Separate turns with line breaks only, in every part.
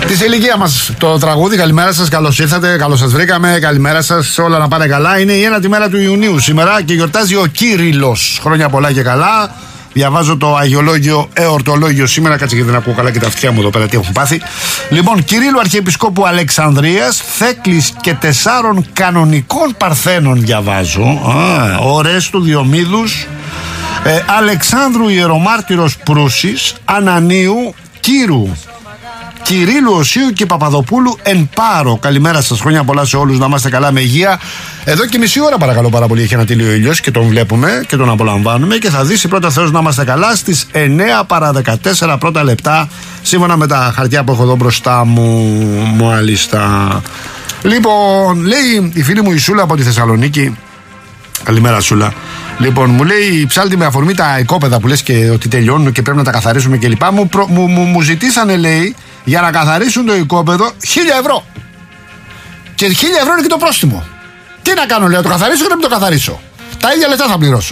Της ηλικία μας το τραγούδι. Καλημέρα σας, καλώς ήρθατε, καλώς σας βρήκαμε. Καλημέρα σας, όλα να πάνε καλά. Είναι η 1η μέρα του Ιουνίου σήμερα και γιορτάζει ο Κύριλλος. Χρόνια πολλά και καλά. Διαβάζω το αγιολόγιο εορτολόγιο σήμερα. Κάτσε και δεν ακούω καλά και τα αυτιά μου εδώ πέρα τι έχουν πάθει. Λοιπόν, Κυρίλλου Αρχιεπισκόπου Αλεξανδρίας, Θέκλης και 4 κανονικών παρθένων διαβάζω. Ορέστου Διομήδους, Αλεξάνδρου Ιερομάρτυρος Προύσης, Ανανίου, Κύρου, Κυρίλλου Οσίου και Παπαδοπούλου εν Πάρο. Καλημέρα σας, χρόνια πολλά σε όλους, να είμαστε καλά με υγεία. Εδώ και μισή ώρα παρακαλώ πάρα πολύ έχει ανατείλει ο ήλιος και τον βλέπουμε και τον απολαμβάνουμε και θα δύσει πρώτα Θεός να είμαστε καλά στις 9 παρά 14 πρώτα λεπτά σύμφωνα με τα χαρτιά που έχω εδώ μπροστά μου. Μάλιστα. Λοιπόν, λέει η φίλη μου η Σούλα από τη Θεσσαλονίκη. Καλημέρα Σούλα. Λοιπόν, μου λέει ψάλτη με αφορμή τα οικόπεδα που λες και ότι τελειώνουν και πρέπει να τα καθαρίσουμε κλπ. Μου ζητήσανε, λέει, για να καθαρίσουν το οικόπεδο 1.000 ευρώ. Και 1.000 ευρώ είναι και το πρόστιμο. Τι να κάνω, λέει, να το καθαρίσω και να μην το καθαρίσω. Τα ίδια λεφτά θα πληρώσω.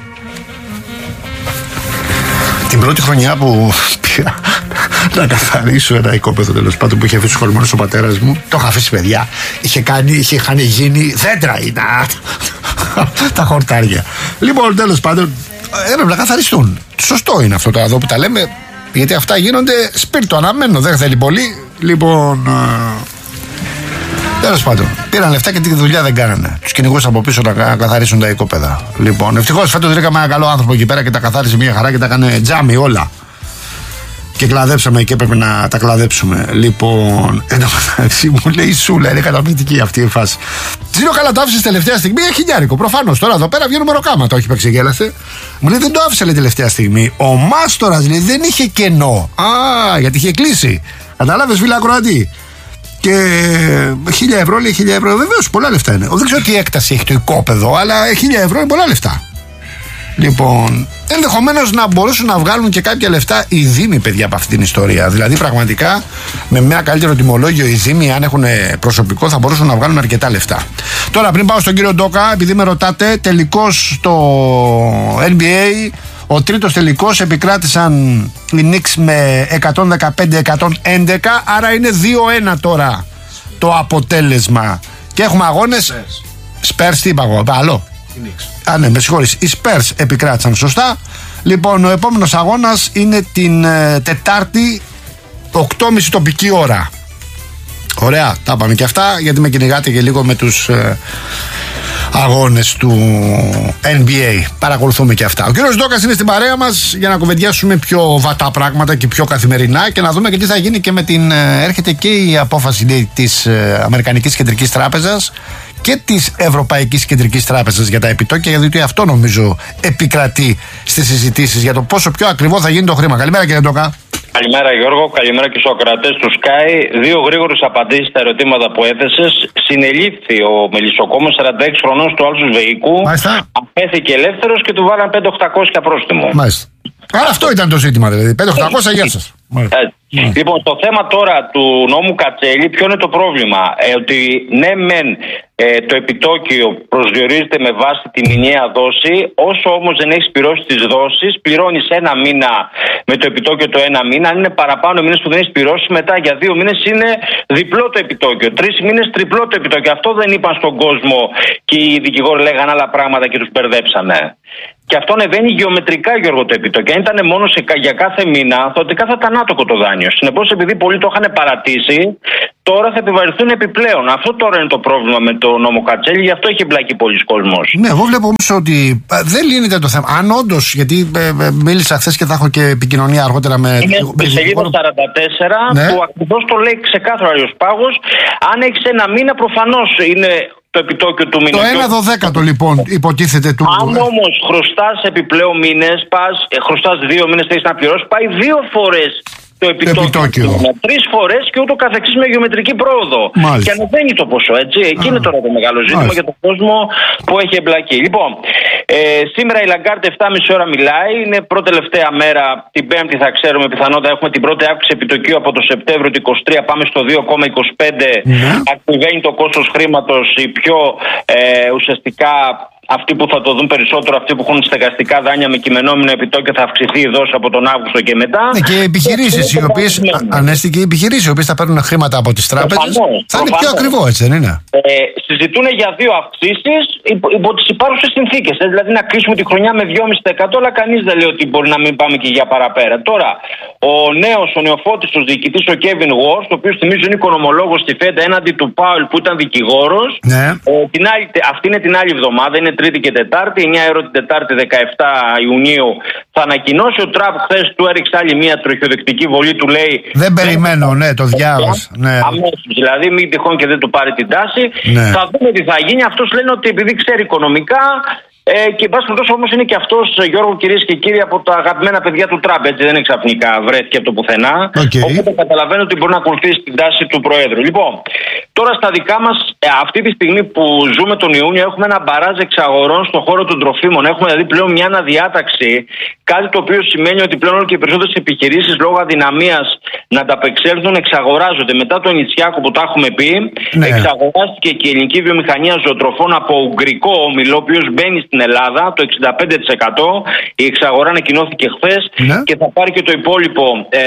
Την πρώτη χρονιά που πήγα να καθαρίσω ένα οικόπεδο, τέλος πάντων, που είχε αφήσει σχολημένος ο πατέρας μου, το είχα αφήσει παιδιά. Είχαν γίνει δέντρα τα χορτάρια. Λοιπόν, τέλος πάντων, έπρεπε να καθαριστούν. Σωστό είναι αυτό το εδώ που τα λέμε, γιατί αυτά γίνονται σπίρτο αναμένο, δεν θέλει πολύ. Λοιπόν, τέλος πάντων, πήραν λεφτά και τη δουλειά δεν κάνανε. Τους κυνηγούσαν από πίσω να καθαρίσουν τα οικόπεδα. Λοιπόν, ευτυχώς φέτος βρήκαμε ένα καλό άνθρωπο εκεί πέρα και τα καθάρισε μια χαρά και τα έκανε τζάμι όλα. Και κλαδέψαμε και έπρεπε να τα κλαδέψουμε. Λοιπόν, εν τω μεταξύ μου λέει η Σούλα, είναι καταπληκτική αυτή η φάση. Τη λέω, καλά, το άφησε τελευταία στιγμή. Χιλιάρικο, προφανώς. Τώρα εδώ πέρα βγαίνουμε ροκάματα, όχι πεξεγέλασε. Μου λέει, δεν το άφησε, λέει, τελευταία στιγμή. Ο Μάστορας, λέει, δεν είχε κενό. Γιατί είχε κλείσει. Καταλάβες, φίλε ακροατή. Και 1.000 ευρώ, λέει, 1.000 ευρώ. Βεβαίως, πολλά λεφτά είναι. Δεν ξέρω τι έκταση έχει το οικόπεδο, αλλά 1.000 ευρώ είναι πολλά λεφτά. Λοιπόν, ενδεχομένως να μπορούσαν να βγάλουν και κάποια λεφτά οι Δήμοι, παιδιά, από αυτή την ιστορία. Δηλαδή, πραγματικά, με μια καλύτερο τιμολόγιο, οι Δήμοι, αν έχουν προσωπικό, θα μπορούσαν να βγάλουν αρκετά λεφτά. Τώρα, πριν πάω στον κύριο Ντόκα, επειδή με ρωτάτε, τελικώς στο NBA, ο τρίτος τελικός επικράτησαν οι Knicks με 115-111, άρα είναι 2-1 τώρα το αποτέλεσμα. Και έχουμε αγώνες. Spurs, τι είπα εγώ, άλλο. Ναι, με συγχωρείς. Οι Spurs επικράτησαν σωστά. Λοιπόν, ο επόμενος αγώνας είναι την Τετάρτη 8.30 τοπική ώρα. Ωραία, τα πάμε και αυτά, γιατί με κυνηγάτε και λίγο με τους αγώνες του NBA. Παρακολουθούμε και αυτά. Ο κύριος Ντόκας είναι στην παρέα μας για να κουβεντιάσουμε πιο βατά πράγματα και πιο καθημερινά και να δούμε και τι θα γίνει και με την... έρχεται και η απόφαση της Αμερικανικής Κεντρικής Τράπεζας και της Ευρωπαϊκής Κεντρικής Τράπεζας για τα επιτόκια, γιατί αυτό νομίζω επικρατεί στις συζητήσεις για το πόσο πιο ακριβό θα γίνει το χρήμα. Καλημέρα, κύριε Ντόκα.
Καλημέρα, Γιώργο. Καλημέρα και στους ακροατές του Sky. 2 γρήγορες απαντήσεις στα ερωτήματα που έθεσες. Συνελήφθη ο μελισσοκόμος 46 χρονών του Άλσους Βεϊκού. Αφέθηκε ελεύθερος και του βάλαν 5.800 πρόστιμο. Μάλιστα.
Άρα αυτό ήταν το ζήτημα, δηλαδή. 5.800, γεια σας.
Λοιπόν, το θέμα τώρα του νόμου Κατσέλη, ποιο είναι το πρόβλημα? Ότι ναι, μεν το επιτόκιο προσδιορίζεται με βάση τη μηνιαία δόση, όσο όμως δεν έχεις πληρώσει τις δόσεις, πληρώνεις 1 μήνα με το επιτόκιο το 1 μήνα. Αν είναι παραπάνω μήνες που δεν έχεις πληρώσει, μετά για 2 μήνες είναι διπλό το επιτόκιο. 3 μήνες τριπλό το επιτόκιο. Αυτό δεν είπαν στον κόσμο και οι δικηγόροι λέγανε άλλα πράγματα και τους μπερδέψανε. Και αυτό ανεβαίνει γεωμετρικά, Γιώργο, το επιτόκιο. Αν ήταν μόνο για κάθε μήνα, τότε θα ήταν άτοκο το δάνειο. Συνεπώς, επειδή πολλοί το είχαν παρατήσει, τώρα θα επιβαρυνθούν επιπλέον. Αυτό τώρα είναι το πρόβλημα με το νόμο Κατσέλη, γι' αυτό έχει εμπλακεί πολλοί κόσμος.
Ναι, εγώ βλέπω όμως ότι δεν λύνεται το θέμα. Αν όντως, γιατί μίλησα χθες και θα έχω και επικοινωνία αργότερα με.
Είναι στη σελίδα 44, ναι, που ακριβώς το λέει ξεκάθαρα ο Πάγος. Αν έχεις 1 μήνα, προφανώς είναι το επιτόκιο του μήνα.
Το 1/12 λοιπόν υποτίθεται του.
Αν όμως χρωστάς επιπλέον μήνες, χρωστάς 2 μήνες, θέλεις να πληρώσεις, πάει 2 φορές το επιτόκιο. 3 φορές και ούτω καθεξής με γεωμετρική πρόοδο. Μάλιστα. Και ανεβαίνει το ποσό, έτσι. Εκεί είναι τώρα το μεγάλο ζήτημα. Μάλιστα. Για τον κόσμο που έχει εμπλακεί. Λοιπόν, σήμερα η Λαγκάρντ 7,5 ώρα μιλάει. Είναι πρώτη τελευταία μέρα. Την Πέμπτη θα ξέρουμε πιθανότατα. Έχουμε την πρώτη αύξηση επιτοκίου από το Σεπτέμβριο του 23. Πάμε στο 2,25. Ακριβένει το κόστος χρήματος. Η πιο ουσιαστικά αυτοί που θα το δουν περισσότερο, αυτοί που έχουν στεγαστικά δάνεια με κειμενόμενο επιτόκιο, θα αυξηθεί η δόση από τον Αύγουστο και μετά.
Ναι, και οι επιχειρήσεις οι οποίες, Ανέστη, και οι επιχειρήσεις οι οποίες θα παίρνουν χρήματα από τις τράπεζες θα είναι πιο ακριβό, έτσι δεν είναι?
Συζητούν για 2 αυξήσεις υπό τις υπάρχουσες συνθήκες. Δηλαδή να κλείσουμε τη χρονιά με 2,5%, αλλά κανείς δεν λέει ότι μπορεί να μην πάμε και για παραπέρα. Τώρα, ο νεοφώτης, ο διοικητής, ο Kevin Warsh, ο οποίος θυμίζω είναι οικονομολόγος στη Fed έναντι του Πάουελ που ήταν δικηγόρος.
Ναι.
Αυτή είναι την άλλη εβδομάδα, είναι Τρίτη και Τετάρτη. 9 ώρα την Τετάρτη, 17 Ιουνίου, θα ανακοινώσει. Ο Τραμπ χθες του έριξε άλλη μια τροχιοδεκτική βολή, του λέει.
Δεν περιμένω, ναι, το διάβασα. Ναι.
Αμέσως, δηλαδή, μην τυχόν και δεν του πάρει την τάση.
Ναι.
Θα δούμε τι θα γίνει. Αυτός λένε ότι επειδή ξέρει οικονομικά. Και εν πάση περιπτώσει όμως είναι και αυτός, Γιώργο, κυρίες και κύριοι, από τα αγαπημένα παιδιά του Τραμπ. Έτσι δεν είναι ξαφνικά, βρέθηκε από το πουθενά.
Okay.
Οπότε καταλαβαίνω ότι μπορεί να ακολουθήσει την τάση του Προέδρου. Λοιπόν, τώρα στα δικά μας, αυτή τη στιγμή που ζούμε τον Ιούνιο, έχουμε ένα μπαράζ εξαγορών στον χώρο των τροφίμων. Έχουμε δηλαδή πλέον μια αναδιάταξη. Κάτι το οποίο σημαίνει ότι πλέον όλο και οι περισσότερες επιχειρήσεις λόγω αδυναμίας να ανταπεξέλθουν εξαγοράζονται. Μετά τον Ιτσιάκο που τα έχουμε πει, ναι, εξαγοράστηκε και η ελληνική βιομηχανία ζωοτροφών από ουγγρικό όμιλο, ο οποίος μπαίνει στην Ελλάδα, το 65%. Η εξαγορά ανακοινώθηκε χθες, ναι, και θα πάρει και το υπόλοιπο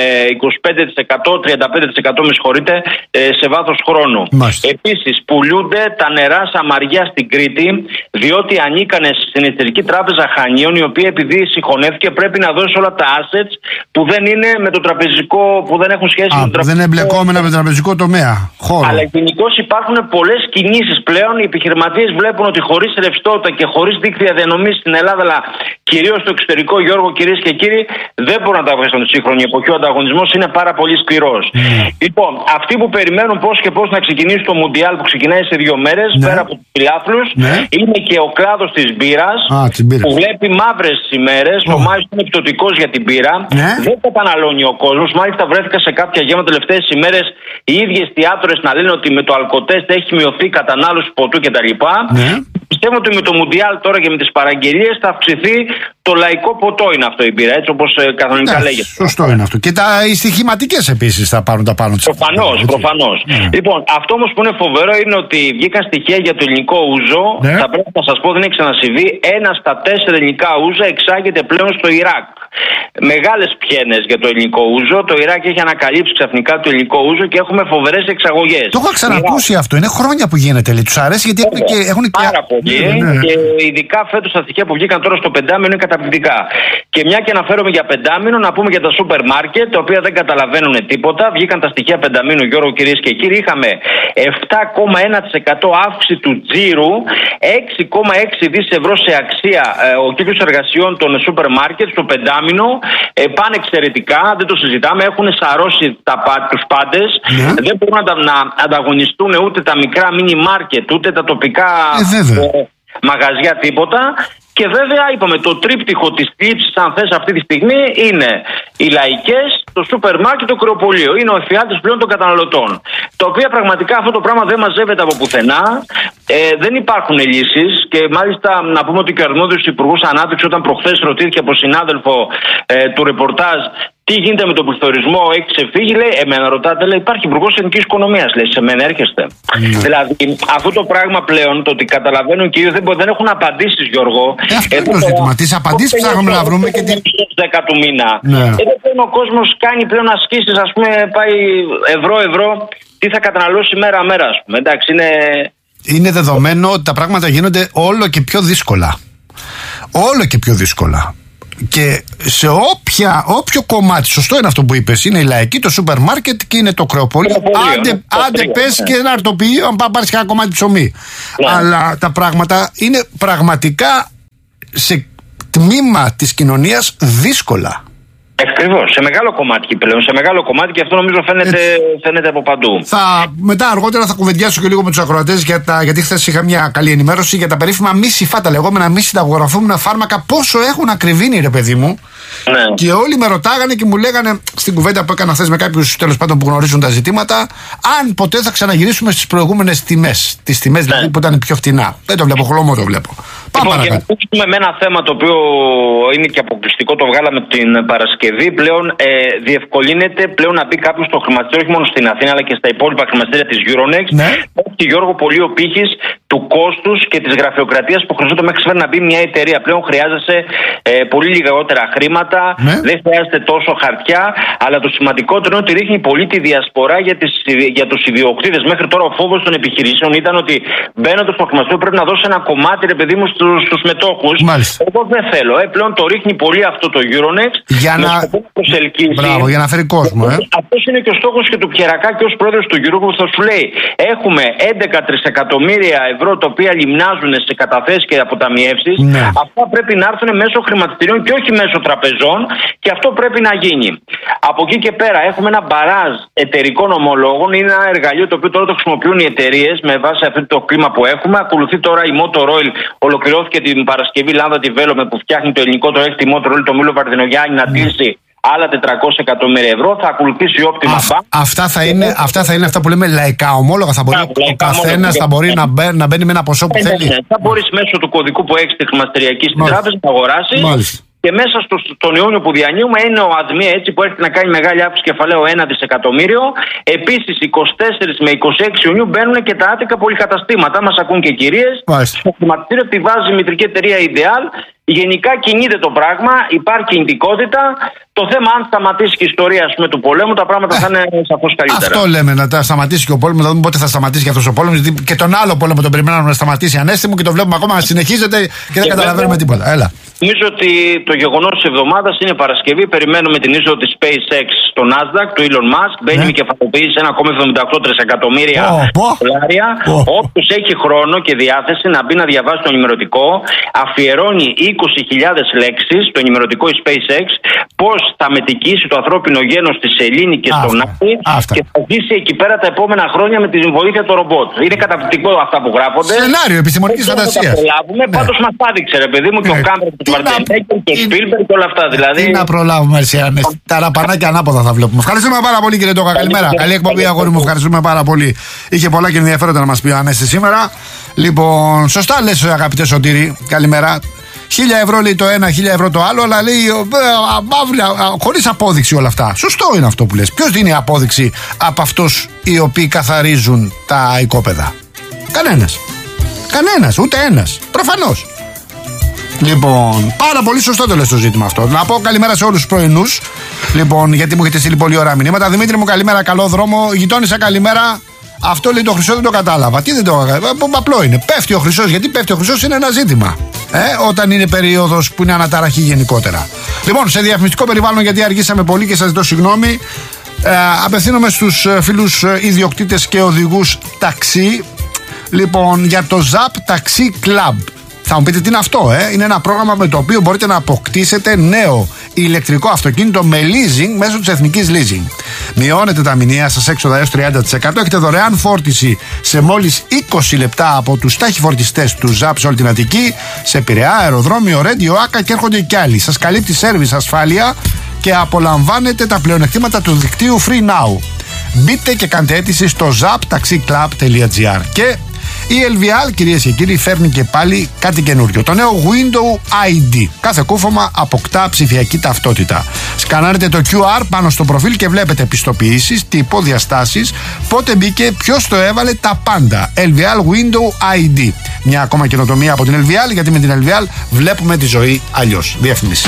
25%, 35% με συγχωρείτε, σε βάθος χρόνου. Επίσης, πουλούνται τα νερά Σαμαριά στην Κρήτη, διότι ανήκανε στην Εθνική Τράπεζα Χανίων, η οποία επειδή συγχωνεύτηκε πρέπει να δώσει όλα τα assets που δεν είναι με το τραπεζικό, που δεν έχουν σχέση με το τραπεζικό.
Δεν είναι εμπλεκόμενα με το τραπεζικό τομέα. Χώρο.
Αλλά γενικώς υπάρχουν πολλές κινήσεις πλέον. Οι επιχειρηματίες βλέπουν ότι χωρίς ρευστότητα και χωρίς δίκτυα διανομής στην Ελλάδα, αλλά κυρίως στο εξωτερικό, Γιώργο, κυρίες και κύριοι, δεν μπορούν να τα βγάλουν στη σύγχρονη εποχή. Ο ανταγωνισμός είναι πάρα πολύ σκληρός. Λοιπόν, αυτοί που περιμένουν πώς και πώς να ξεκινήσει το Μουντιάλ που ξεκινάει σε 2 μέρες, πέρα από τους φιλάθλους, είναι και ο κλάδος της μπύρας, που βλέπει μαύρες ημέρες. Ο Μάιος είναι πτωτικός για την μπύρα. Δεν καταναλώνει ο κόσμος. Μάλιστα, βρέθηκα σε κάποια γεύματα τελευταίες ημέρες οι ίδιες εστιατόρες να λένε ότι με το αλκοτέστ έχει μειωθεί η κατανάλωση ποτού κτλ. Πιστεύω ότι με το Μουντιάλ τώρα και με τις παραγγελίες θα αυξηθεί το λαϊκό ποτό, είναι αυτό η μπύρα, έτσι όπως κανονικά λέγεται.
Σωστό είναι αυτό. Και οι στοιχηματικές επίσης θα πάρουν τα πάνω τους.
Προφανώς. Λοιπόν, αυτό όμως που είναι φοβερό είναι ότι βγήκαν στοιχεία για το ελληνικό ούζο. Θα πρέπει να σας πω, δεν έχει ξανασυμβεί. 1 στα 4 ελληνικά ούζα εξάγεται πλέον στο Ιράκ. Μεγάλες πιένες για το ελληνικό ούζο. Το Ιράκ έχει ανακαλύψει ξαφνικά το ελληνικό ούζο και έχουμε φοβερές εξαγωγές.
Το έχω ξανακούσει αυτό. Είναι χρόνια που γίνεται. Τους αρέσει γιατί έχουν και.
Πάρα πολύ. Και ειδικά φέτος τα στοιχεία που βγήκαν τώρα στο πεντάμινο είναι καταπληκτικά. Και μια και αναφέρομαι για πεντάμινο, να πούμε για τα σούπερ μάρκετ, τα οποία δεν καταλαβαίνουν τίποτα. Βγήκαν τα στοιχεία πενταμίνου, Γιώργο, κυρίες και κύριοι. Είχαμε 7,1% αύξηση του τζίρου, 6,6 δις ευρώ σε αξία ο κύκλος εργασιών των σούπερ μάρκετ στο πεντάμινο. Πάνε εξαιρετικά, δεν το συζητάμε. Έχουν σαρώσει τους πάντες. Δεν μπορούν να ανταγωνιστούν ούτε τα μικρά μίνι μάρκετ, ούτε τα τοπικά μαγαζιά, τίποτα. Και βέβαια, είπαμε, το τρίπτυχο της θλίψης, αν θες, αυτή τη στιγμή είναι οι λαϊκές, το σούπερ μάρκετ, το κρεοπωλείο. Είναι ο εφιάλτης πλέον των καταναλωτών. Τα οποία πραγματικά αυτό το πράγμα δεν μαζεύεται από πουθενά. Δεν υπάρχουν λύσεις. Και μάλιστα να πούμε ότι και ο αρμόδιος υπουργός Ανάπτυξης, όταν προχθές ρωτήθηκε από συνάδελφο του ρεπορτάζ τι γίνεται με τον πληθωρισμό, έχει ξεφύγει, λέει, εμένα ρωτάτε, λέει, υπάρχει υπουργός εθνικής οικονομίας, λέει, σε μένα έρχεστε. Δηλαδή, αυτό το πράγμα πλέον, το ότι καταλαβαίνουν και δεν έχουν απαντήσεις, Γιώργο.
Αυτό είναι το ζήτημα. Τις απαντήσεις ψάχνουμε να βρούμε και την.
10 του μήνα. Εδώ πλέον ο κόσμος κάνει πλέον ασκήσεις, ας πούμε, πάει ευρώ, τι θα καταναλώσει μέρα-μέρα, ας πούμε. Εντάξει,
είναι δεδομένο ότι τα πράγματα γίνονται όλο και πιο δύσκολα. Όλο και πιο δύσκολα. Και σε όποιο κομμάτι, σωστό είναι αυτό που είπες, είναι η λαϊκή, το σούπερ μάρκετ και είναι το κρεοπωλείο. Άντε πες και ένα αρτοποιείο, αν πάρεις και ένα κομμάτι ψωμί. Αλλά τα πράγματα είναι πραγματικά σε τμήμα της κοινωνίας δύσκολα.
Ακριβώς, σε μεγάλο κομμάτι πλέον, σε μεγάλο κομμάτι, και αυτό νομίζω φαίνεται από παντού.
Μετά αργότερα θα κουβεντιάσω και λίγο με τους ακροατές γιατί χθες είχα μια καλή ενημέρωση για τα περίφημα μη συφά, τα λεγόμενα μη συνταγογραφούμενα φάρμακα, πόσο έχουν ακριβήνει, ρε παιδί μου. Και όλοι με ρωτάγανε και μου λέγανε στην κουβέντα που έκανα χθες με κάποιους τέλος πάντων που γνωρίζουν τα ζητήματα, αν ποτέ θα ξαναγυρίσουμε στις προηγούμενες τιμές. Τις τιμές δηλαδή που ήταν πιο φτηνά. Δεν το βλέπω, χλωμό το βλέπω. Πάμε
και να πούμε με ένα θέμα το οποίο είναι και αποκλειστικό, το βγάλαμε την Παρασκευή. Πλέον διευκολύνεται πλέον να μπει κάποιος στο χρηματιστήριο, όχι μόνο στην Αθήνα αλλά και στα υπόλοιπα χρηματιστήρια της Euronext, και Γιώργο πολύ ο πύχης του κόστους και της γραφειοκρατίας που χρειαζόταν μέχρι σήμερα να μπει μια εταιρεία. Πλέον χρειάζεσαι πολύ λιγότερα χρήματα, δεν χρειάζεται τόσο χαρτιά, αλλά το σημαντικότερο είναι ότι ρίχνει πολύ τη διασπορά για τους ιδιοκτήτες. Μέχρι τώρα ο φόβος των επιχειρήσεων ήταν ότι μπαίνοντας στο χρηματιστήριο πρέπει να δώσει ένα κομμάτι, ρε παιδί μου, στους μετόχους. Εγώ δεν θέλω. Πλέον το ρίχνει πολύ αυτό το Euronext
για να
προσελκύσει.
Μπράβο, για να φέρει κόσμο.
Αυτός είναι και ο στόχος και του Πιερακάκη ως πρόεδρος του Euronext, που θα σου λέει: έχουμε 11 τρισεκατομμύρια ευρώ τα οποία λιμνάζουν σε καταθέσεις και αποταμιεύσεις. Αυτά πρέπει να έρθουν μέσω χρηματιστηρίων και όχι μέσω τραπεζών, και αυτό πρέπει να γίνει. Από εκεί και πέρα έχουμε ένα μπαράζ εταιρικών ομολόγων. Είναι ένα εργαλείο το οποίο τώρα το χρησιμοποιούν οι εταιρείες με βάση αυτό το κλίμα που έχουμε. Ακολουθεί τώρα η Motor Oil, ολοκληρώθηκε την Παρασκευή Λάνδα Development που φτιάχνει το ελληνικό, το έχει τη Motor Oil, το Μήλο Βαρδινογιάννη να κλείσει άλλα 400 εκατομμύρια ευρώ. Θα ακολουθήσει η Optima Bank.
Αυτά θα είναι αυτά που λέμε λαϊκά ομόλογα. Θα μπορεί ο καθένας να μπαίνει με ένα ποσό που θέλει.
Θα μπορείς μέσω του κωδικού που έχεις στη χρηματιστηριακή στην τράπεζα να αγοράσεις. Και μέσα στον Ιούνιο που διανύουμε είναι ο ΑΔΜΙ, έτσι, που έρχεται να κάνει μεγάλη αύξηση κεφαλαίου 1 δισεκατομμύριο. Επίσης, 24 με 26 Ιουνίου μπαίνουν και τα άτυπα πολυκαταστήματα. Μας ακούν και κυρίες. Στο χρηματιστήριο τη βάζει η μητρική εταιρεία Ideal. Γενικά κινείται το πράγμα, υπάρχει κινητικότητα. Το θέμα, αν σταματήσει και η ιστορία, ας πούμε, του πολέμου, τα πράγματα θα είναι σαφώς καλύτερα.
Αυτό λέμε, να τα σταματήσει και ο πόλεμος, να δούμε πότε θα σταματήσει και αυτός ο πόλεμος. Γιατί και τον άλλο πόλεμο τον περιμέναμε να σταματήσει ανέστημο και το βλέπουμε ακόμα να συνεχίζεται και δεν καταλαβαίνουμε τίποτα. Έλα.
Νομίζω ότι το γεγονός της εβδομάδας είναι Παρασκευή. Περιμένουμε την είσοδο της SpaceX στο Nasdaq, του Elon Musk. Μπαίνει με κεφαλοποίηση 1,78 τρισεκατομμύρια δολάρια. Όποιος έχει χρόνο και διάθεση να μπει να διαβάσει το ενημερωτικό, αφιερώνει 20.000 λέξεις στο ενημερωτικό η SpaceX, πώς θα μετικήσει το ανθρώπινο γένος στη σελήνη και στον Άδη και θα ζήσει εκεί πέρα τα επόμενα χρόνια με τη βοήθεια του ρομπότ. Είναι καταπληκτικό αυτά που γράφονται.
Σενάριο επιστημονικής φαντασίας.
Πάντως μας άδειξε, ρε παιδί μου, και ο Κάμερον του Βαρτενέκερ και ο Σπίλμπεργκ και όλα αυτά. Δηλαδή.
Τι να προλάβουμε, Ερσιάνες. Τα ραπανάκια ανάποδα θα βλέπουμε. Ευχαριστούμε πάρα πολύ, κύριε Τόκα. Καλημέρα. Καλή εκπομπή, αγόρι μου. Ευχαριστούμε πάρα πολύ. Είχε πολλά και ενδιαφέροντα να μας πει ο Ανέστη σήμερα. Λοιπόν, σωστά λες, αγαπητέ Σωτήρη. Καλημέρα. 1.000 ευρώ λέει το ένα, 1.000 ευρώ το άλλο, αλλά λέει χωρίς απόδειξη όλα αυτά. Σωστό είναι αυτό που λες. Ποιος δίνει απόδειξη από αυτούς οι οποίοι καθαρίζουν τα οικόπεδα? Κανένας, ούτε ένας. Προφανώς. Λοιπόν, πάρα πολύ σωστό το λες το ζήτημα αυτό. Να πω καλημέρα σε όλους τους πρωινούς. Λοιπόν, γιατί μου έχετε στείλει πολύ ωραία μηνύματα. Δημήτρη μου, καλημέρα, καλό δρόμο. Γειτόνισσα, καλημέρα. Αυτό λέει το Χρυσό, δεν το κατάλαβα. Τι δεν το κατάλαβα? Απλό είναι. Πέφτει ο Χρυσός. Γιατί πέφτει ο Χρυσός είναι ένα ζήτημα. Όταν είναι περίοδος που είναι αναταραχή γενικότερα. Λοιπόν, σε διαφημιστικό περιβάλλον, γιατί αργήσαμε πολύ και σας ζητώ συγγνώμη, απευθύνομαι στους φίλους ιδιοκτήτες και οδηγούς ταξί. Λοιπόν, για το ZAP Taxi Club. Θα μου πείτε τι είναι αυτό, Είναι ένα πρόγραμμα με το οποίο μπορείτε να αποκτήσετε νέο ηλεκτρικό αυτοκίνητο με leasing μέσω της Εθνικής Leasing. Μειώνετε τα μηνιαία σας έξοδα έως 30%. Έχετε δωρεάν φόρτιση σε μόλις 20 λεπτά από τους ταχυφορτιστές του ZAP σε όλη την Αττική, σε Πειραιά, αεροδρόμιο, Ρέντιο, Άκα και έρχονται κι άλλοι. Σας καλύπτει σέρβις, ασφάλεια και απολαμβάνετε τα πλεονεκτήματα του δικτύου Free Now. Μπείτε και κάντε αίτηση στο zaptaxiclub.gr. Και η LVL, κυρίες και κύριοι, φέρνει και πάλι κάτι καινούριο. Το νέο Window ID. Κάθε κούφωμα αποκτά ψηφιακή ταυτότητα. Σκανάρετε το QR πάνω στο προφίλ και βλέπετε πιστοποιήσεις, τύπο, διαστάσεις, πότε μπήκε, ποιος το έβαλε, τα πάντα. LVL Window ID. Μια ακόμα καινοτομία από την LVL, γιατί με την LVL βλέπουμε τη ζωή αλλιώς. Διαφημίσεις.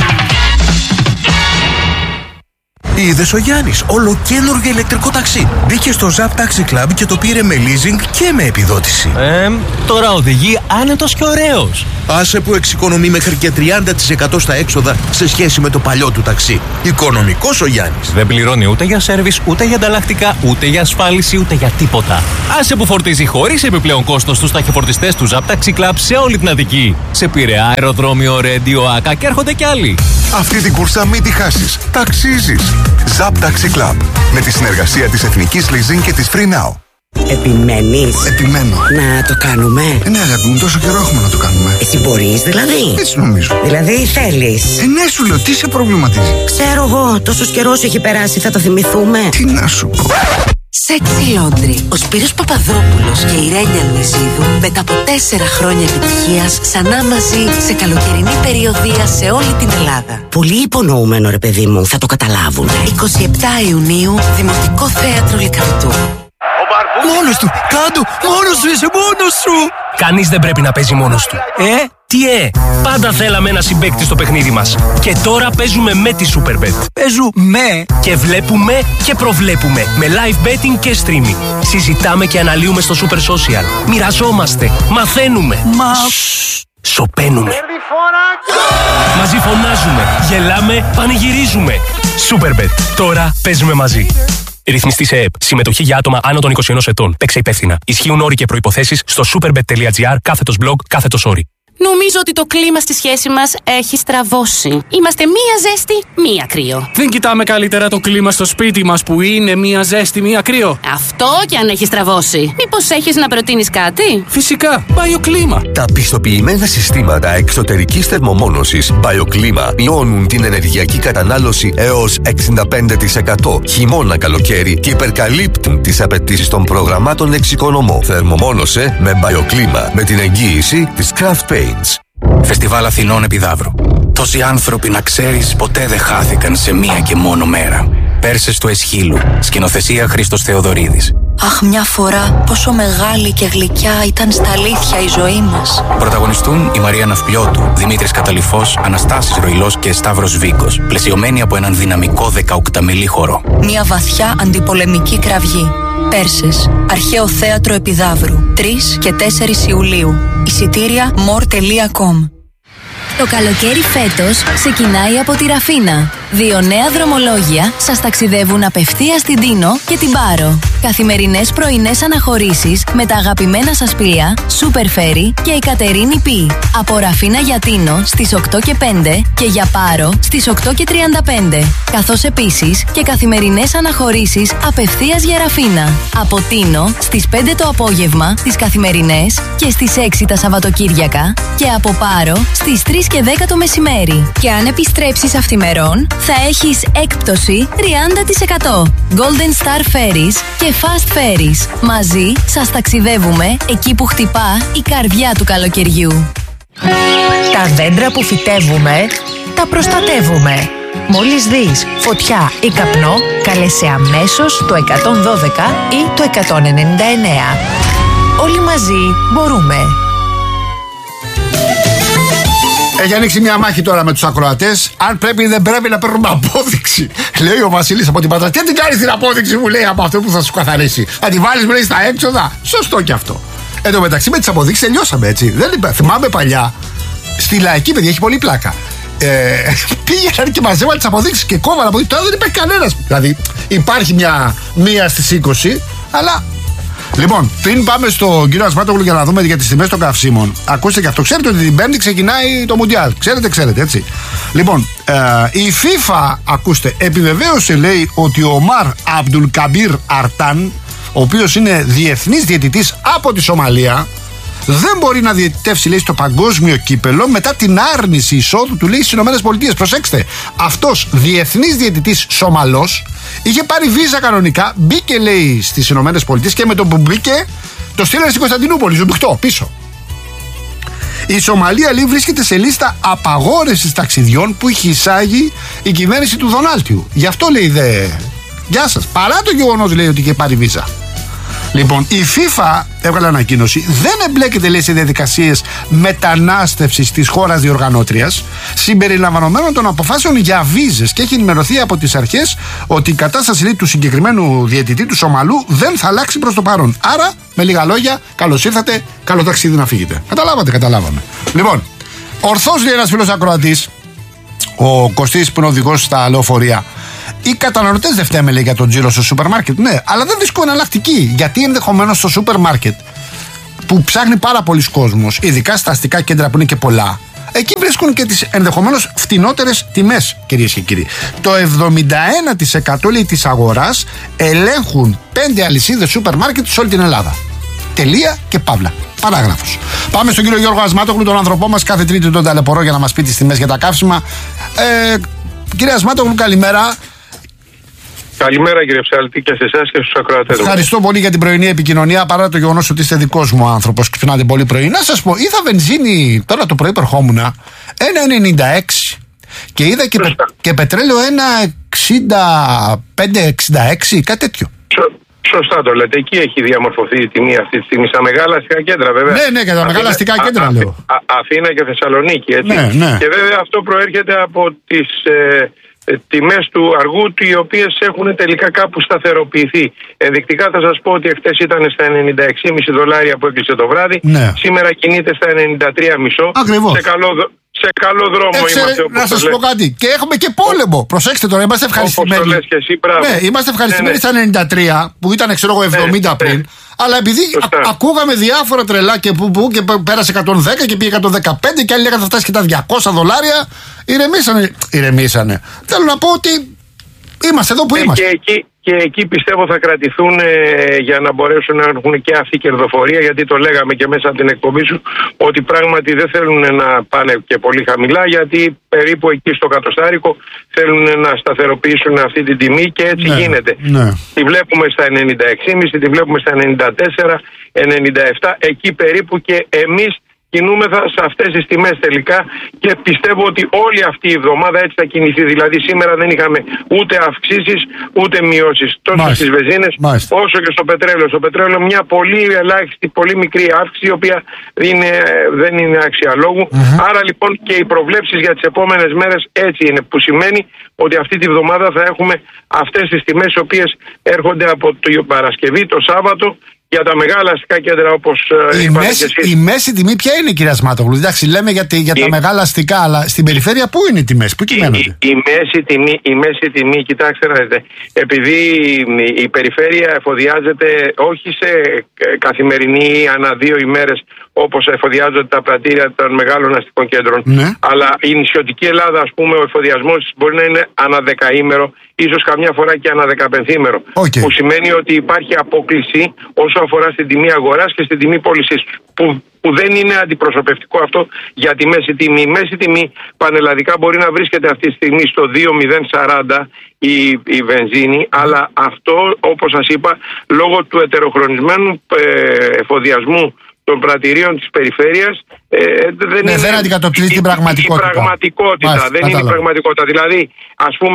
Είδες ο Γιάννης, ολοκαίνουργιο ηλεκτρικό ταξί. Μπήκε στο ZAP Taxi Club και το πήρε με leasing και με επιδότηση.
Τώρα οδηγεί άνετος και ωραίος.
Άσε που εξοικονομεί μέχρι και 30% στα έξοδα σε σχέση με το παλιό του ταξί. Οικονομικός ο Γιάννης.
Δεν πληρώνει ούτε για σέρβις, ούτε για ανταλλακτικά, ούτε για ασφάλιση, ούτε για τίποτα. Άσε που φορτίζει χωρίς επιπλέον κόστος στους ταχυφορτιστές του ZAP Taxi Club σε όλη την Αττική. Σε Πειραιά, αεροδρόμιο, Ρέντιο, Άκα και έρχονται κι άλλοι.
Αυτή την κούρσα μην τη χάσεις. Ταξίζεις. ZAP Taxi Club. Με τη συνεργασία της Εθνικής Leasing και της Free Now.
Επιμένεις?
Επιμένω.
Να το κάνουμε?
Ναι, αγάπη μου, τόσο καιρό έχουμε να το κάνουμε.
Εσύ μπορείς δηλαδή?
Έτσι νομίζω.
Δηλαδή θέλεις?
Ναι, σου λέω, τι σε προβληματίζει?
Ξέρω εγώ, τόσος καιρός έχει περάσει, θα το θυμηθούμε.
Τι να σου πω.
Sexy Laundry. Ο Σπύρος Παπαδόπουλος και η Ρένια Λουιζίδου μετά από 4 χρόνια επιτυχίας ξανά μαζί σε καλοκαιρινή περιοδεία σε όλη την Ελλάδα.
Πολύ υπονοούμενο ρε παιδί μου, θα το καταλάβουν.
27 Ιουνίου, Δημοτικό Θέατρο Λυκαβητού.
Ο Μόνος του! Κάντο! Μόνος σου είσαι, μόνος σου!
Κανείς δεν πρέπει να παίζει μόνος του. Τι πάντα θέλαμε ένα συμπαίκτη στο παιχνίδι μας. Και τώρα παίζουμε με τη Superbet.
Παίζουμε
και βλέπουμε και προβλέπουμε με live betting και streaming. Συζητάμε και αναλύουμε στο Super Social. Μοιραζόμαστε, μαθαίνουμε. Σωπαίνουμε. Μαζί φωνάζουμε, γελάμε, πανηγυρίζουμε. Superbet. Τώρα παίζουμε μαζί. Ρυθμιστή σε ΕΕΠ. Συμμετοχή για άτομα άνω των 21 ετών. Παίξε υπεύθυνα. Ισχύουν όροι και προϋποθέσεις στο superbet.gr/blog/όροι.
Νομίζω ότι το κλίμα στη σχέση μας έχει στραβώσει. Είμαστε μία ζέστη, μία κρύο.
Δεν κοιτάμε καλύτερα το κλίμα στο σπίτι μας που είναι μία ζέστη, μία κρύο?
Αυτό κι αν έχει στραβώσει. Μήπως έχεις να προτείνεις κάτι?
Φυσικά, BioClima.
Τα πιστοποιημένα συστήματα εξωτερικής θερμομόνωσης BioClima μειώνουν την ενεργειακή κατανάλωση έως 65% χειμώνα-καλοκαίρι και υπερκαλύπτουν τις απαιτήσεις των προγραμμάτων εξοικονομώ. Θερμομόνωσε με BioClima με την εγγύηση της Craft Paints.
Φεστιβάλ Αθηνών Επιδαύρου. Τόσοι άνθρωποι, να ξέρεις, ποτέ δεν χάθηκαν σε μία και μόνο μέρα. Πέρσες του Εσχύλου. Σκηνοθεσία Χρήστος Θεοδωρίδης.
Αχ, μια φορά πόσο μεγάλη και γλυκιά ήταν στα αλήθεια η ζωή μας.
Πρωταγωνιστούν η Μαρία Ναυπλιώτου, Δημήτρης Καταλυφός, Αναστάσης Ροϊλός και Σταύρος Βίκος, πλαισιωμένοι από έναν δυναμικό 18μηλή χορό.
Μια βαθιά αντιπολεμική κραυγή. Πέρσες, Αρχαίο Θέατρο Επιδαύρου, 3 και 4 Ιουλίου. Εισιτήρια more.com.
Το καλοκαίρι φέτος ξεκινάει από τη Ραφίνα. 2 νέα δρομολόγια σας ταξιδεύουν απευθείας στην Τίνο και την Πάρο. Καθημερινές πρωινές αναχωρήσεις με τα αγαπημένα σας πλοία Super Ferry και η Κατερίνη Πι. Από Ραφίνα για Τίνο στις 8 και 5 και για Πάρο στις 8 και 35. Καθώς επίσης και καθημερινές αναχωρήσεις απευθείας για Ραφίνα. Από Τίνο στις 5 το απόγευμα τις καθημερινές και στις 6 τα Σαββατοκύριακα και από Πάρο στις 3 και 10 το μεσημέρι. Και αν επιστρέψεις αυθημερών θα έχεις έκπτωση 30%. Golden Star Ferries και Fast Ferries. Μαζί σας ταξιδεύουμε εκεί που χτυπά η καρδιά του καλοκαιριού.
Τα δέντρα που φυτεύουμε, τα προστατεύουμε. Μόλις δεις φωτιά ή καπνό, καλέσαι αμέσως το 112 ή το 199. Όλοι μαζί μπορούμε.
Έχει ανοίξει μια μάχη τώρα με τους ακροατές. Αν πρέπει ή δεν πρέπει να παίρνουμε απόδειξη. Λέει ο Βασίλης από την Πάτρα. Τι την κάνεις την απόδειξη, μου λέει, από αυτό που θα σου καθαρίσει? Θα τη βάλεις, μου λέει, στα έξοδα. Σωστό κι αυτό. Εν τω μεταξύ με τις αποδείξεις τελειώσαμε, έτσι. Δεν είπα, θυμάμαι παλιά. Στη Λαϊκή, παιδιά, έχει πολύ πλάκα. Πήγαιναν και μαζεύαν τις αποδείξεις και κόβαν από εκεί. Τώρα δεν υπάρχει κανένας. Δηλαδή υπάρχει μία στις 20, αλλά. Λοιπόν, πριν πάμε στον κύριο Ασμάτογλου για να δούμε για τις τιμές των καυσίμων, ακούστε και αυτό. Ξέρετε ότι την Πέμπτη ξεκινάει το Μουντιάλ. Ξέρετε, έτσι. Λοιπόν, η FIFA, ακούστε, επιβεβαίωσε, λέει, ότι ο Ομάρ Αμπτουλκαμπίρ Αρτάν, ο οποίος είναι διεθνής διαιτητής από τη Σομαλία, δεν μπορεί να διαιτητεύσει, λέει, στο παγκόσμιο κύπελο μετά την άρνηση εισόδου του, λέει, στις ΗΠΑ. Προσέξτε, αυτός διεθνής διαιτητής Σομαλός είχε πάρει βίζα κανονικά, μπήκε, λέει, στις ΗΠΑ και με το που μπήκε το στείλανε στην Κωνσταντινούπολη, ζουμπιχτό, πίσω. Η Σομαλία, λέει, βρίσκεται σε λίστα απαγόρευσης ταξιδιών που έχει εισάγει η κυβέρνηση του Δονάλτιου. Γι' αυτό, λέει, γεια σας, παρά το γεγονός, λέει, ότι είχε πάρει βίζα. Λοιπόν, η FIFA έβγαλε ανακοίνωση, δεν εμπλέκεται, λέει, σε διαδικασίες μετανάστευσης της χώρας διοργανώτριας, συμπεριλαμβανομένων των αποφάσεων για βίζες, και έχει ενημερωθεί από τις αρχές ότι η κατάσταση, λέει, του συγκεκριμένου διαιτητή του Σομαλού δεν θα αλλάξει προς το παρόν. Άρα, με λίγα λόγια, καλώς ήρθατε, καλό ταξίδι να φύγετε. Καταλάβαμε. Λοιπόν, ορθώς, λέει, ένας φίλος ακροατής, ο Κωστής που είναι οδηγός στα λεωφορεία. Οι καταναλωτές δεν φταίμε, λέει, για τον τζίρο στο σούπερ μάρκετ. Ναι, αλλά δεν βρίσκω εναλλακτική. Γιατί ενδεχομένως στο σούπερ μάρκετ που ψάχνει πάρα πολλοί κόσμος, ειδικά στα αστικά κέντρα που είναι και πολλά, εκεί βρίσκουν και τις ενδεχομένως φτηνότερες τιμές, κυρίες και κύριοι. Το 71%, λέει, της αγοράς ελέγχουν 5 αλυσίδες σούπερ μάρκετ σε όλη την Ελλάδα. Τελεία και παύλα. Παράγραφος. Πάμε στον κύριο Γιώργο Ασμάτογλου, τον άνθρωπό μας. Κάθε Τρίτη τον ταλαιπωρώ για να μας πει τις τιμές για τα καύσιμα. Κύριε Ασμάτογλου, καλημέρα.
Καλημέρα, κύριε Ψάλτη, και σε εσάς και στους ακροατές.
Ευχαριστώ πολύ για την πρωινή επικοινωνία, παρά το γεγονός ότι είστε δικός μου άνθρωπος και ξυπνάτε πολύ πρωί. Να σας πω, είδα βενζίνη, τώρα το πρωί περχόμουν, 1,96 και είδα και πετρέλαιο 1,65-66, κάτι τέτοιο.
Σωστά το λέτε. Εκεί έχει διαμορφωθεί η τιμή αυτή τη στιγμή. Στα μεγάλα αστικά κέντρα, βέβαια.
Ναι, για τα μεγάλα αστικά κέντρα λέω.
Αθήνα και Θεσσαλονίκη, έτσι.
Ναι.
Και βέβαια αυτό προέρχεται από τις τιμές του αργού, οι οποίες έχουν τελικά κάπου σταθεροποιηθεί. Ενδεικτικά θα σας πω ότι εχθές ήταν στα $96,5 που έκλεισε το βράδυ. Ναι. Σήμερα κινείται στα 93,5.
Ακριβώς.
Σε καλό δρόμο είμαστε.
Να σας πω κάτι. Και έχουμε και πόλεμο. Προσέξτε τώρα, είμαστε ευχαριστημένοι.
Όπως το λες και εσύ,
ναι, είμαστε ευχαριστημένοι στα 93 που ήταν, ξέρω εγώ, 70 πριν. Αλλά επειδή ακούγαμε διάφορα τρελά και που και πέρασε 110 και πήγε 115 και άλλοι λέγανε θα φτάσει και τα $200, ηρεμήσανε. Θέλω να πω ότι είμαστε εδώ που είμαστε.
Και εκεί πιστεύω θα κρατηθούν για να μπορέσουν να έχουν και αυτή η κερδοφορία, γιατί το λέγαμε και μέσα από την εκπομπή σου ότι πράγματι δεν θέλουν να πάνε και πολύ χαμηλά, γιατί περίπου εκεί στο κατοστάρικο θέλουν να σταθεροποιήσουν αυτή την τιμή και έτσι γίνεται. Ναι. Τη βλέπουμε στα 96,5, τη βλέπουμε στα 94, 97, εκεί περίπου, και εμείς κινούμεθα σε αυτές τις τιμές τελικά και πιστεύω ότι όλη αυτή η εβδομάδα έτσι θα κινηθεί. Δηλαδή σήμερα δεν είχαμε ούτε αυξήσεις ούτε μειώσεις τόσο στις βενζίνες όσο και στο πετρέλαιο. Στο πετρέλαιο μια πολύ ελάχιστη, πολύ μικρή αύξηση, η οποία δεν είναι αξιαλόγου. Άρα λοιπόν και οι προβλέψεις για τις επόμενες μέρες έτσι είναι, που σημαίνει ότι αυτή τη βδομάδα θα έχουμε αυτές τις τιμές οι οποίες έρχονται από το Παρασκευή, το Σάββατο, για τα μεγάλα αστικά κέντρα, όπως είπατε και εσείς.
Η μέση τιμή ποια είναι, κυρία Σμάτογλου? Εντάξει, λέμε για τα μεγάλα αστικά, αλλά στην περιφέρεια πού είναι οι τιμές, πού κυμαίνονται?
Η μέση τιμή, κοιτάξτε να δείτε, επειδή η περιφέρεια εφοδιάζεται όχι σε καθημερινή ή ανά 2 ημέρες όπως εφοδιάζονται τα πρατήρια των μεγάλων αστικών κέντρων, αλλά η νησιωτική Ελλάδα, ας πούμε, ο εφοδιασμός μπορεί να είναι ανά 10ήμερο, ίσως καμιά φορά και ανά 15ήμερο. Που σημαίνει ότι υπάρχει απόκλιση όσο αφορά στην τιμή αγοράς και στην τιμή πώλησής του. Που δεν είναι αντιπροσωπευτικό αυτό για τη μέση τιμή. Η μέση τιμή πανελλαδικά μπορεί να βρίσκεται αυτή τη στιγμή στο 2,040 η βενζίνη, αλλά αυτό, όπως σας είπα, λόγω του ετεροχρονισμένου εφοδιασμού των πρατηρίων της περιφέρειας
δεν αντικατοπτρίζει την πραγματικότητα.
Δεν είναι η πραγματικότητα. Δηλαδή, ας πούμε,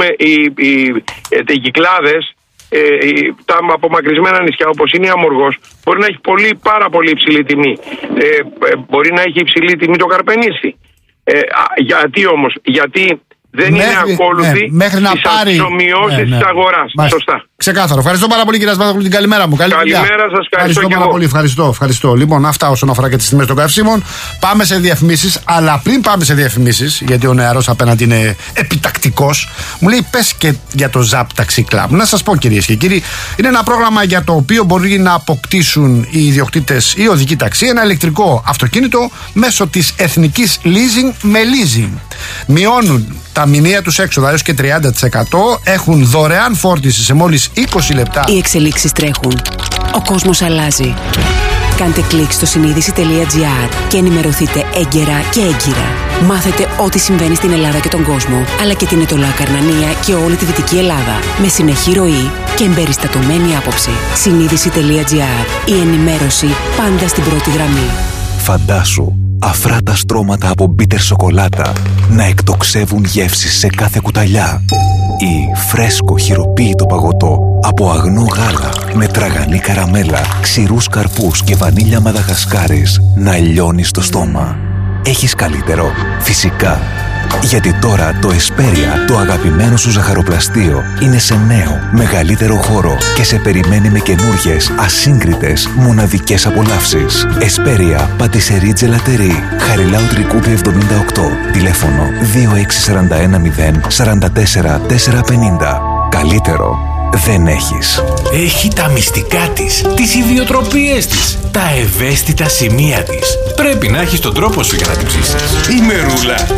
οι Κυκλάδες, τα απομακρυσμένα νησιά όπως είναι η Αμοργός, μπορεί να έχει πάρα πολύ υψηλή τιμή. Μπορεί να έχει υψηλή τιμή το Καρπενήσι. Γιατί όμως? Γιατί δεν είναι ακόλουθη
μέχρι να πάρει
τις ομοιώσεις της αγοράς. Σωστά.
Ξεκάθαρο. Ευχαριστώ πάρα πολύ, κύριε Σμάτογλου, την καλημέρα μου.
Καλημέρα σας,
ευχαριστώ πάρα πολύ. Ευχαριστώ. Λοιπόν, αυτά όσον αφορά και τις τιμές των καυσίμων. Πάμε σε διαφημίσεις, αλλά πριν πάμε σε διαφημίσεις, γιατί ο νεαρός απέναντι είναι επιτακτικός, μου λέει πες και για το Zap Taxi Club. Να σας πω, κυρίες και κύριοι, είναι ένα πρόγραμμα για το οποίο μπορεί να αποκτήσουν οι ιδιοκτήτες ή οδηγοί ταξί ένα ηλεκτρικό αυτοκίνητο μέσω της εθνικής leasing με leasing. Μειώνουν τα μηνιαία τους έξοδα έως και 30%, έχουν δωρεάν φόρτιση σε μόλις 20 λεπτά.
Οι εξελίξεις τρέχουν. Ο κόσμος αλλάζει. Κάντε κλικ στο συνείδηση.gr και ενημερωθείτε έγκαιρα και έγκυρα. Μάθετε ό,τι συμβαίνει στην Ελλάδα και τον κόσμο, αλλά και την Ετωλά Καρνανία και όλη τη Δυτική Ελλάδα. Με συνεχή ροή και εμπεριστατωμένη άποψη. Συνείδηση.gr. Η ενημέρωση πάντα στην πρώτη γραμμή.
Φαντάσου αφράτα στρώματα από μπίτερ σοκολάτα να εκτοξεύουν γεύσεις σε κάθε κουταλιά, ή φρέσκο χειροποίητο παγωτό από αγνό γάλα με τραγανή καραμέλα, ξηρούς καρπούς και βανίλια μαδαγασκάρης να λιώνει στο στόμα. Έχεις καλύτερο? Φυσικά. Γιατί τώρα το Εσπέρια, το αγαπημένο σου ζαχαροπλαστείο, είναι σε νέο, μεγαλύτερο χώρο και σε περιμένει με καινούργιες, ασύγκριτες, μοναδικές απολαύσεις. Εσπέρια, πατησερί τζελατερί, Χαριλάου Τρικούπη 78, τηλέφωνο 2641 044 450. Καλύτερο δεν έχεις.
Έχει τα μυστικά της, τις ιδιοτροπίες της, τα ευαίσθητα σημεία της. Πρέπει να έχεις τον τρόπο σου για να την ψήσεις. Η Μερούλα